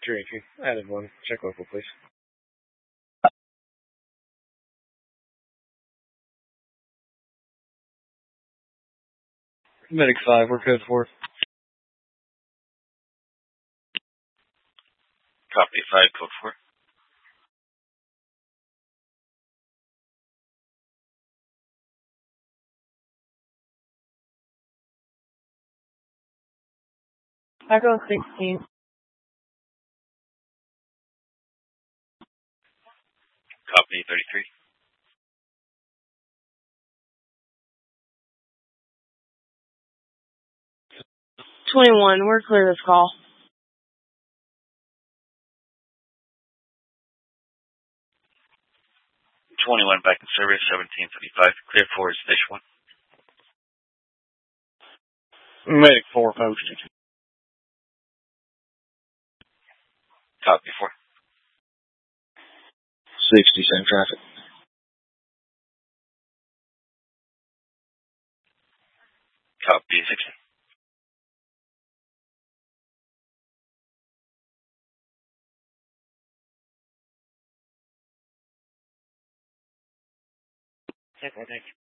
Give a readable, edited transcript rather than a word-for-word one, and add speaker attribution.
Speaker 1: 318. Added 1. Check local, please. Medic 5, we're code 4.
Speaker 2: Copy 5, code 4.
Speaker 3: Echo 16.
Speaker 2: Copy 33.
Speaker 3: We're clear this call.
Speaker 2: 21 back in service, 1735. Clear for station 1.
Speaker 1: Medic 4 posted.
Speaker 2: Copy 4.
Speaker 1: 60, same traffic.
Speaker 2: Copy 60.
Speaker 1: Check 1, thank you.